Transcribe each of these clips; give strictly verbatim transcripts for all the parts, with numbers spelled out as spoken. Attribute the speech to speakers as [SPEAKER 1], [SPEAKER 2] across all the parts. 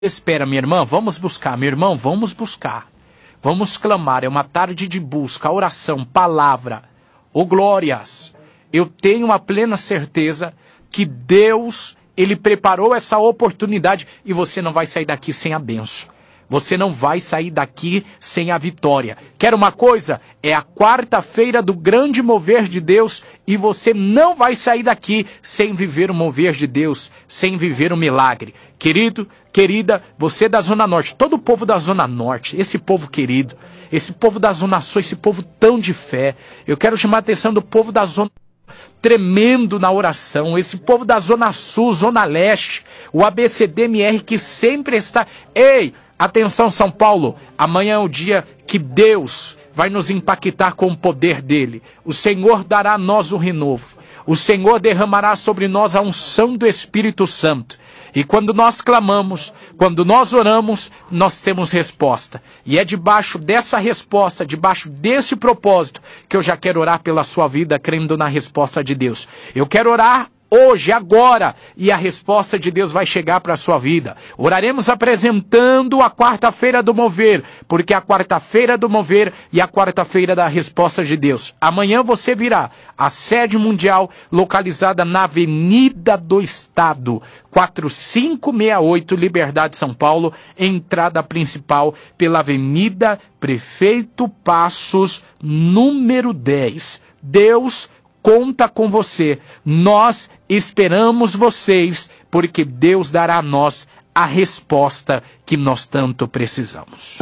[SPEAKER 1] Espera, minha irmã, vamos buscar, meu irmão, vamos buscar. Vamos clamar, é uma tarde de busca, oração, palavra. Ô glórias, eu tenho uma plena certeza que Deus, Ele preparou essa oportunidade e você não vai sair daqui sem a bênção. Você não vai sair daqui sem a vitória. Quer uma coisa? É a quarta-feira do grande mover de Deus e você não vai sair daqui sem viver o mover de Deus, sem viver o milagre. Querido, querida, você da Zona Norte, todo o povo da Zona Norte, esse povo querido, esse povo da Zona Sul, esse povo tão de fé, eu quero chamar a atenção do povo da Zona tremendo na oração, esse povo da Zona Sul, Zona Leste, o A B C D M R que sempre está... Ei! Atenção, São Paulo, amanhã é o dia que Deus vai nos impactar com o poder dele. O Senhor dará a nós o renovo. O Senhor derramará sobre nós a unção do Espírito Santo. E quando nós clamamos, quando nós oramos, nós temos resposta. E é debaixo dessa resposta, debaixo desse propósito, que eu já quero orar pela sua vida, crendo na resposta de Deus. Eu quero orar hoje, agora, e a resposta de Deus vai chegar para a sua vida. Oraremos apresentando a quarta-feira do mover, porque a quarta-feira do mover e a quarta-feira da resposta de Deus. Amanhã você virá à sede mundial, localizada na Avenida do Estado, quatro cinco seis oito, Liberdade, São Paulo, entrada principal pela Avenida Prefeito Passos, número dez. Deus conta com você, nós esperamos vocês, porque Deus dará a nós a resposta que nós tanto precisamos.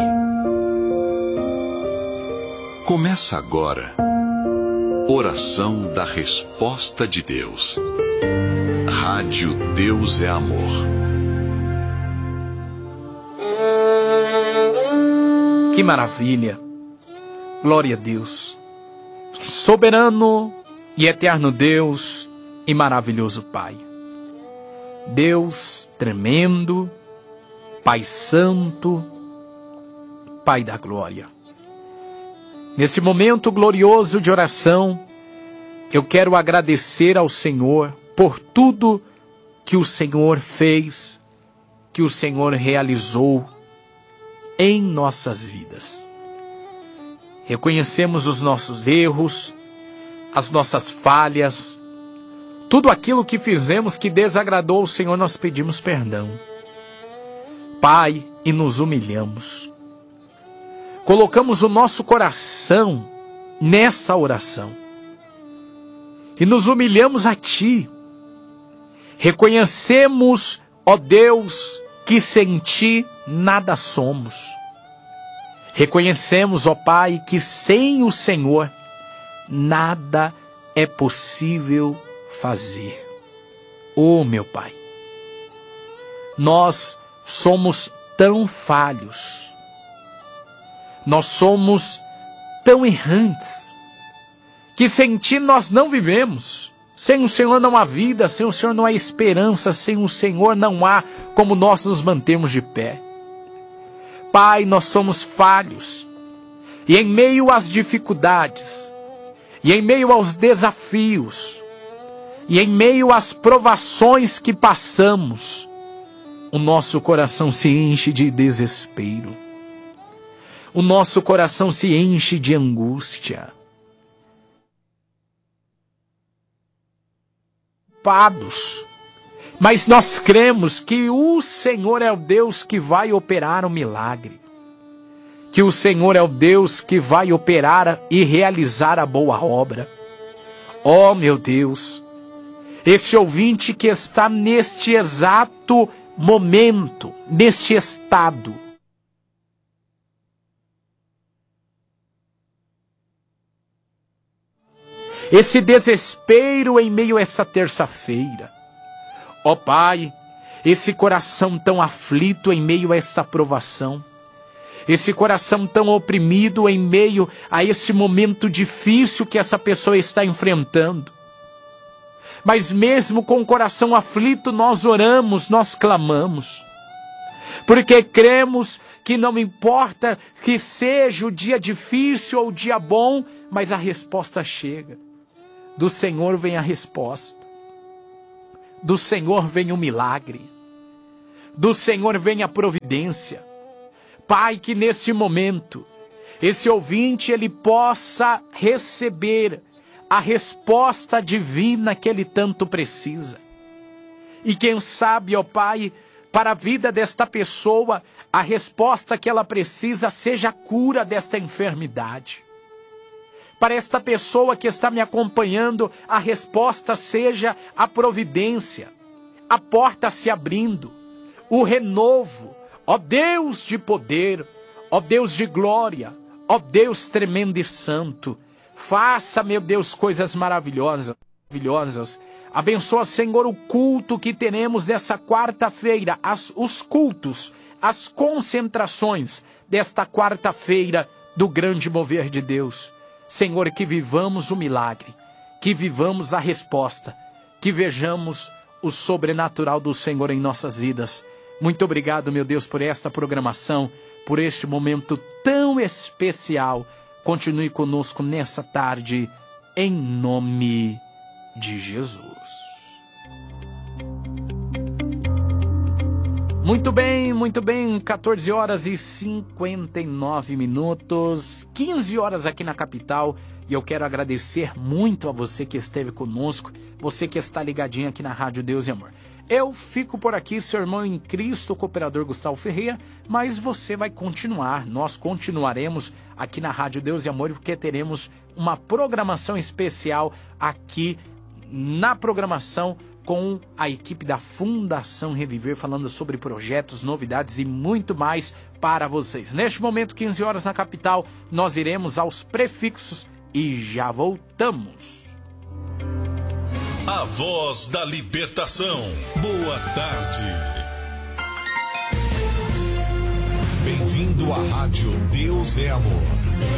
[SPEAKER 2] Começa agora, Oração da Resposta de Deus. Rádio Deus é Amor.
[SPEAKER 1] Que maravilha! Glória a Deus! Soberano e eterno Deus e maravilhoso Pai. Deus tremendo, Pai Santo, Pai da glória. Nesse momento glorioso de oração, eu quero agradecer ao Senhor por tudo que o Senhor fez, que o Senhor realizou em nossas vidas. Reconhecemos os nossos erros, as nossas falhas, tudo aquilo que fizemos que desagradou o Senhor, nós pedimos perdão. Pai, e nos humilhamos. Colocamos o nosso coração nessa oração. E nos humilhamos a Ti. Reconhecemos, ó Deus, que sem Ti nada somos. Reconhecemos, ó Pai, que sem o Senhor nada é possível fazer. Oh, meu Pai, nós somos tão falhos, nós somos tão errantes, que sem Ti nós não vivemos. Sem o Senhor não há vida, sem o Senhor não há esperança, sem o Senhor não há como nós nos mantermos de pé. Pai, nós somos falhos, e em meio às dificuldades, e em meio aos desafios, e em meio às provações que passamos, o nosso coração se enche de desespero. O nosso coração se enche de angústia. Culpados. Mas nós cremos que o Senhor é o Deus que vai operar o milagre. Que o Senhor é o Deus que vai operar e realizar a boa obra. Oh, meu Deus, esse ouvinte que está neste exato momento, neste estado, esse desespero em meio a essa terça-feira, ó Pai, esse coração tão aflito em meio a essa provação, esse coração tão oprimido em meio a esse momento difícil que essa pessoa está enfrentando. Mas mesmo com o coração aflito, nós oramos, nós clamamos. Porque cremos que não importa que seja o dia difícil ou o dia bom, mas a resposta chega. Do Senhor vem a resposta. Do Senhor vem o milagre. do Senhor venha a providência. Pai, que nesse momento, esse ouvinte, ele possa receber a resposta divina que ele tanto precisa. E quem sabe, ó Pai, para a vida desta pessoa, a resposta que ela precisa seja a cura desta enfermidade. Para esta pessoa que está me acompanhando, a resposta seja a providência, a porta se abrindo, o renovo, ó Deus de poder, ó Deus de glória, ó Deus tremendo e santo. Faça, meu Deus, coisas maravilhosas, maravilhosas. Abençoa, Senhor, o culto que teremos nessa quarta-feira, as, os cultos, as concentrações desta quarta-feira do grande mover de Deus. Senhor, que vivamos o milagre, que vivamos a resposta, que vejamos o sobrenatural do Senhor em nossas vidas. Muito obrigado, meu Deus, por esta programação, por este momento tão especial. Continue conosco nessa tarde, em nome de Jesus. Muito bem, muito bem, quatorze horas e cinquenta e nove minutos, quinze horas aqui na capital, e eu quero agradecer muito a você que esteve conosco, você que está ligadinho aqui na Rádio Deus e Amor. Eu fico por aqui, seu irmão em Cristo, o cooperador Gustavo Ferreira, mas você vai continuar, nós continuaremos aqui na Rádio Deus e Amor, porque teremos uma programação especial aqui na programação com a equipe da Fundação Reviver, falando sobre projetos, novidades e muito mais para vocês. Neste momento, quinze horas na capital, nós iremos aos prefixos e já voltamos.
[SPEAKER 3] A voz da libertação. Boa tarde. Bem-vindo à Rádio Deus é Amor.